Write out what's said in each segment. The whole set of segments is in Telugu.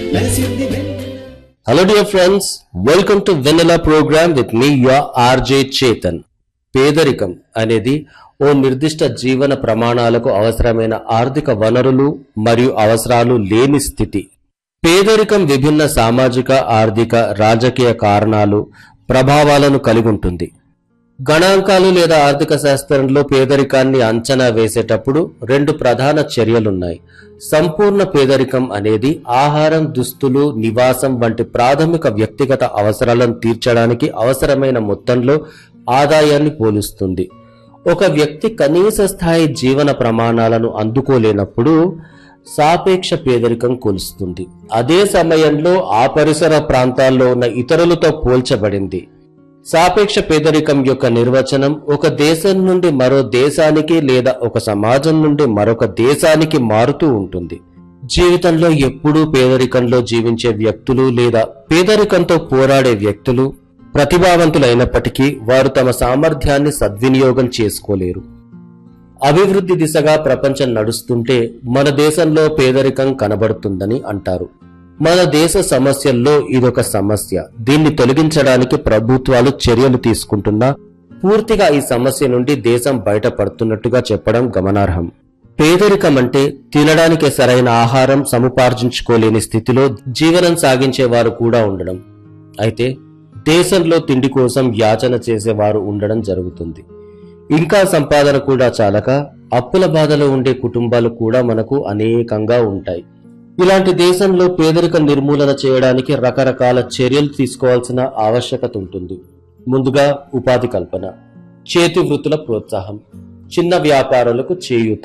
Hello dear friends, welcome to Vanilla program with me your RJ Chetan. పేదరికం అనేది ఓ నిర్దిష్ట జీవన ప్రమాణాలకు అవసరమైన ఆర్థిక వనరులు మరియు అవసరాలు లేని స్థితి. పేదరికం విభిన్న సామాజిక, ఆర్థిక, రాజకీయ కారణాలు, ప్రభావాలను కలిగి ఉంటుంది. గణాంకాలు లేదా ఆర్థిక శాస్త్రంలో పేదరికాన్ని అంచనా వేసేటప్పుడు రెండు ప్రధాన చర్యలున్నాయి. సంపూర్ణ పేదరికం అనేది ఆహారం, దుస్తులు, నివాసం వంటి ప్రాథమిక వ్యక్తిగత అవసరాలను తీర్చడానికి అవసరమైన మొత్తంలో ఆదాయాన్ని పోలుస్తుంది. ఒక వ్యక్తి కనీస స్థాయి జీవన ప్రమాణాలను అందుకోలేనప్పుడు సాపేక్ష పేదరికం కొలుస్తుంది. అదే సమయంలో ఆ పరిసర ప్రాంతాల్లో ఉన్న ఇతరులతో పోల్చబడింది. సాపేక్ష పేదరికం యొక్క నిర్వచనం ఒక దేశం నుండి మరో దేశానికి లేదా ఒక సమాజం నుండి మరొక దేశానికి మారుతూ ఉంటుంది. జీవితంలో ఎప్పుడూ పేదరికంలో జీవించే వ్యక్తులు లేదా పేదరికంతో పోరాడే వ్యక్తులు ప్రతిభావంతులైనప్పటికీ వారు తమ సామర్థ్యాన్ని సద్వినియోగం చేసుకోలేరు. అభివృద్ధి దిశగా ప్రపంచం నడుస్తుంటే మన దేశంలో పేదరికం కనబడుతుందని అంటారు. మన దేశ సమస్యల్లో ఇదొక సమస్య. దీన్ని తొలగించడానికి ప్రభుత్వాలు చర్యలు తీసుకుంటున్నా పూర్తిగా ఈ సమస్య నుండి దేశం బయటపడుతున్నట్టుగా చెప్పడం గమనార్హం. పేదరికం అంటే తినడానికి సరైన ఆహారం సముపార్జించుకోలేని స్థితిలో జీవనం సాగించేవారు కూడా ఉండడం. అయితే దేశంలో తిండి కోసం యాచన చేసేవారు ఉండడం జరుగుతుంది. ఇంకా సంపాదన కూడా చాలక అప్పుల బాధలో ఉండే కుటుంబాలు కూడా మనకు అనేకంగా ఉంటాయి. ఇలాంటి దేశంలో పేదరిక నిర్మూలన చేయడానికి రకరకాల చర్యలు తీసుకోవాల్సిన ఆవశ్యకత ఉంటుంది. ముందుగా ఉపాధి కల్పన, చేతి వృత్తుల ప్రోత్సాహం, చిన్న వ్యాపారులకు చేయూత.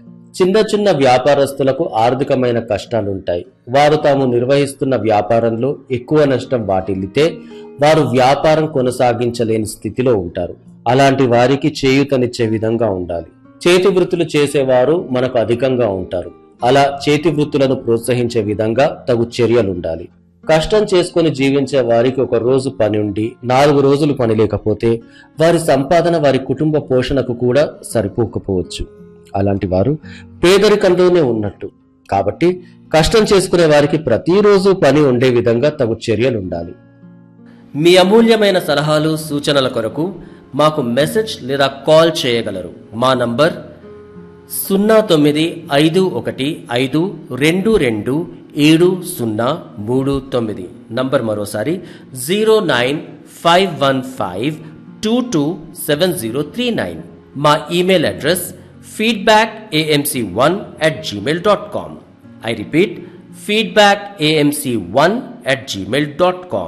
చిన్న వ్యాపారస్తులకు ఆర్థికమైన కష్టాలుంటాయి. వారు తాము నిర్వహిస్తున్న వ్యాపారంలో ఎక్కువ నష్టం వాటిల్లితే వారు వ్యాపారం కొనసాగించలేని స్థితిలో ఉంటారు. అలాంటి వారికి చేయూతనిచ్చే విధంగా ఉండాలి. చేతి వృత్తులు చేసేవారు మనకు అధికంగా ఉంటారు. అలా చేతి వృత్తులను ప్రోత్సహించే విధంగా తగు చర్యలుండాలి. కష్టం చేసుకుని జీవించే వారికి ఒక రోజు పని ఉండి 4 రోజులు పని లేకపోతే వారి సంపాదన వారి కుటుంబ పోషణకు కూడా సరిపోకపోవచ్చు. అలాంటి వారు పేదరికంలోనే ఉన్నట్టు. కాబట్టి కష్టం చేసుకునే వారికి ప్రతిరోజు పని ఉండే విధంగా తగు చర్యలుండాలి. మీ అమూల్యమైన సలహాలు, సూచనల కొరకు మాకు మెసేజ్ లేదా కాల్ చేయగలరు. మా నంబర్ 0915227039. నంబర్ మరోసారి 09515227039. మా email address feedbackamc1@gmail.com. I repeat, feedbackamc1@gmail.com.